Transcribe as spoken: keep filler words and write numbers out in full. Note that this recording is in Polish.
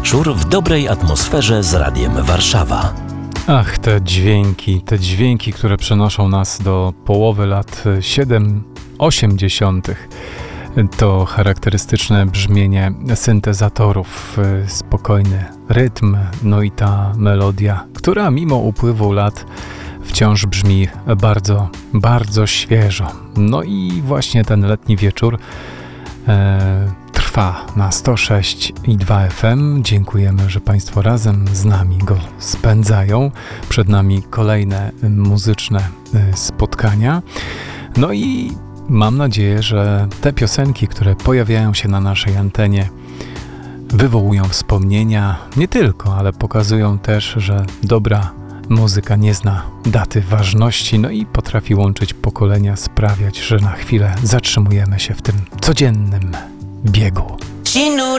wieczór w dobrej atmosferze z Radiem Warszawa. Ach, te dźwięki, te dźwięki, które przenoszą nas do połowy lat siedem osiemdziesiątych. To charakterystyczne brzmienie syntezatorów, spokojny rytm, no i ta melodia, która mimo upływu lat wciąż brzmi bardzo, bardzo świeżo. No i właśnie ten letni wieczór e, trwa na sto sześć i dwa F M. Dziękujemy, że Państwo razem z nami go spędzają. Przed nami kolejne muzyczne spotkania. No i mam nadzieję, że te piosenki, które pojawiają się na naszej antenie, wywołują wspomnienia, nie tylko, ale pokazują też, że dobra muzyka nie zna daty ważności, no i potrafi łączyć pokolenia, sprawiać, że na chwilę zatrzymujemy się w tym codziennym biegu.